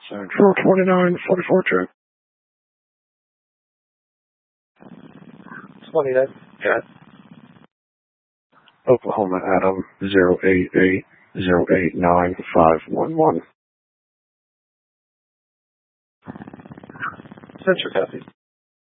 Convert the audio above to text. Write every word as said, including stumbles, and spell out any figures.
Central twenty-nine forty-four check. twenty-nine. Got it. Oklahoma Adam zero eight eight zero eight nine five one one. Central copy.